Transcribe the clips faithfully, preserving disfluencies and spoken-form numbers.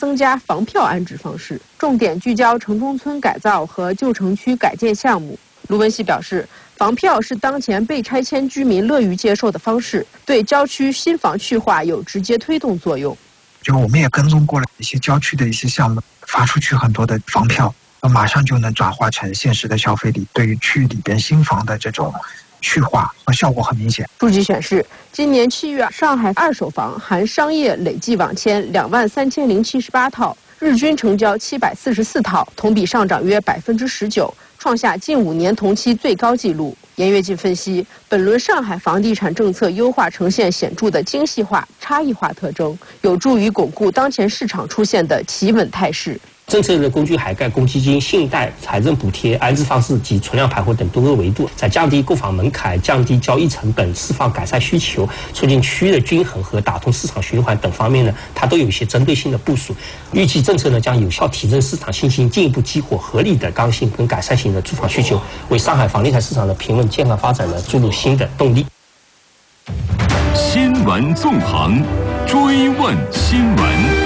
增加房票安置方式，重点聚焦城中村改造和旧城区改建项目。卢文熙表示，房票是当前被拆迁居民乐于接受的方式，对郊区新房去化有直接推动作用。 就我们也跟踪过了一些郊区的一些项目，发出去很多的房票，马上就能转化成现实的消费力，对于区域里边新房的这种去化和效果很明显。 数据显示，今年七月，上海二手房含商业累计网签两万三千零七十八套，日均成交七百四十四套，同比上涨约百分之十九，创下近五年同期最高纪录。严跃进分析，本轮上海房地产政策优化呈现显著的精细化、差异化特征，有助于巩固当前市场出现的企稳态势。 政策的工具涵盖公积金、信贷、财政补贴、安置方式及存量盘活等多个维度，在降低购房门槛、降低交易成本、释放改善需求、促进区域的均衡和打通市场循环等方面呢，它都有一些针对性的部署。预计政策呢将有效提振市场信心，进一步激活合理的刚性跟改善型的住房需求，为上海房地产市场的平稳健康发展呢注入新的动力。 新闻纵横，追问新闻。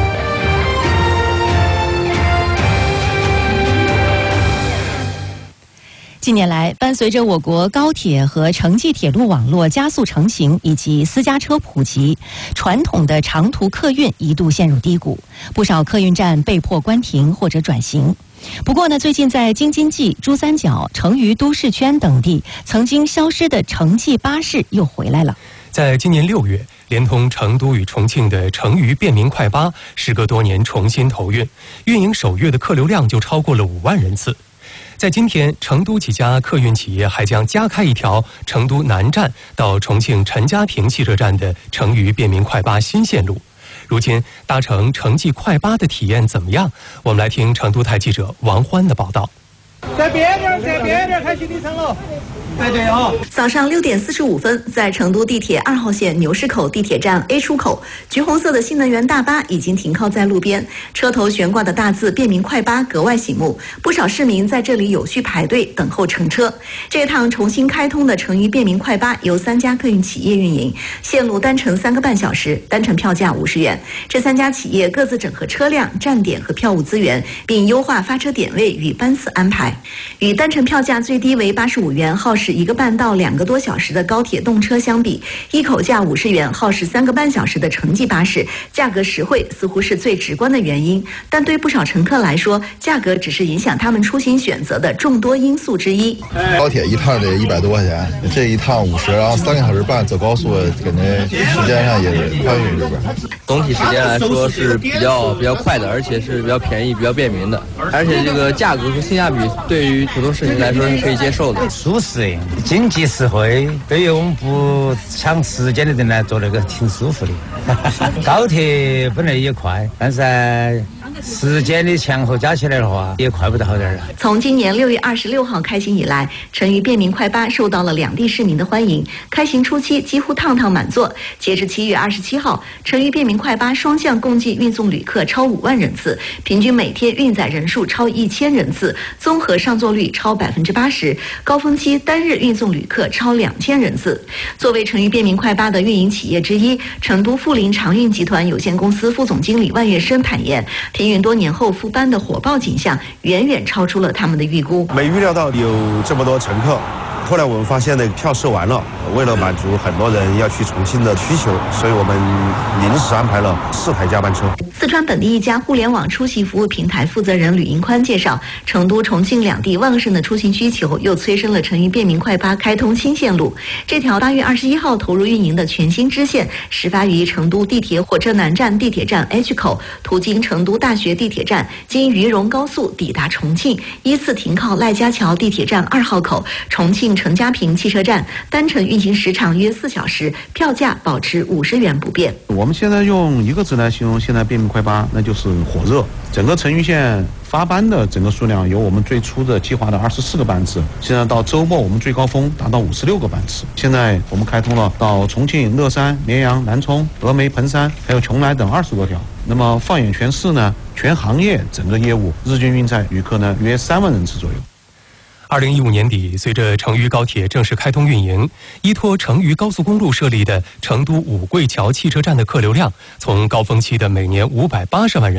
近年来，伴随着我国高铁和城际铁路网络加速成型以及私家车普及，传统的长途客运一度陷入低谷，不少客运站被迫关停或者转型。不过呢，最近在京津冀、珠三角、成渝都市圈等地，曾经消失的城际巴士又回来了。 在今年六月，连通成都与重庆的成渝便民快巴，时隔多年重新投运，运营首月的客流量就超过了五万人次。在今天，成都几家客运企业还将加开一条成都南站到重庆陈家坪汽车站的成渝便民快巴新线路。如今搭乘城际快巴的体验怎么样？我们来听成都台记者王欢的报道。 再边点，再边点，开行李舱了。对对啊！ 早上六点四十五分，在成都地铁二号线牛市口地铁站 A 出口，橘红色的新能源大巴已经停靠在路边，车头悬挂的大字“便民快巴”格外醒目，不少市民在这里有序排队等候乘车。这趟重新开通的成渝便民快巴由三家客运企业运营，线路单程三个半小时，单程票价五十元。这三家企业各自整合车辆、站点和票务资源，并优化发车点位与班次安排。与单程票价最低为八十五元，耗时一个半到两个多小时的高铁动车相比，一口价五十元，耗时三个半小时的城际巴士，价格实惠似乎是最直观的原因。但对不少乘客来说，价格只是影响他们出行选择的众多因素之一。 高铁一趟得一百多块钱，这一趟五十，然后三个小时半走高速，感觉时间上也宽裕这边。 总体时间来说是比较比较快的，而且是比较便宜、比较便民的，而且这个价格和性价比对于普通市民来说是可以接受的， 舒适、经济实惠，对于我们不抢时间的人来做那个挺舒服的。高铁本来也快，但是时间的前后加起来的话，也快不到好点了。 从今年六月二十六号开行以来，成渝便民快巴受到了两地市民的欢迎。开行初期几乎趟趟满座，截至七月二十七号，成渝便民快巴双向共计运送旅客超五万人次，平均每天运载人数超一千人次，综合上座率超百分之八十，高峰期单日运送旅客超两千人次。作为成渝便民快巴的运营企业之一，成都富临长运集团有限公司副总经理万月生坦言，停运多年后复班的火爆景象远远超出了他们的预估。 没预料到有这么多乘客，后来我们发现那个票售完了，为了满足很多人要去重庆的需求，所以我们临时安排了四台加班车。 四川本地一家互联网出行服务平台负责人吕银宽介绍，成都、重庆两地旺盛的出行需求又催生了成渝便民快巴开通新线路。这条八月二十一号投入运营的全新支线，始发于成都地铁火车南站地铁站 H 口，途经成都大学地铁站，经渝蓉高速抵达重庆，依次停靠赖家桥地铁站二号口、重庆陈家坪汽车站，单程运行时长约四小时，票价保持五十元不变。 我们现在用一个字来形容现在便民快巴，那就是火热。整个成渝线发班的整个数量由我们最初的计划的二十四个班次，现在到周末我们最高峰达到五十六个班次。现在我们开通了到重庆、乐山、绵阳、南充、峨眉、彭山还有邛崃等二十多条。那么放眼全市呢，全行业整个业务日均运载旅客呢约三万人次左右。 二零一五年底，随着成渝高铁正式开通运营，依托成渝高速公路设立的成都五桂桥汽车站的客流量，从高峰期的每年五百八十万人